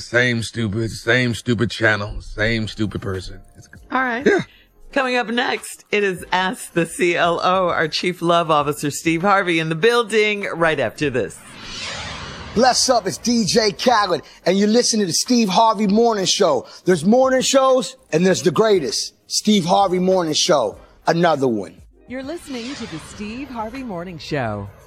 same stupid channel, same stupid person. All right. Yeah. Coming up next, it is Ask the CLO, our Chief Love Officer, Steve Harvey, in the building right after this. Bless up, it's DJ Khaled, and you're listening to the Steve Harvey Morning Show. There's morning shows, and there's the greatest, Steve Harvey Morning Show, another one. You're listening to the Steve Harvey Morning Show.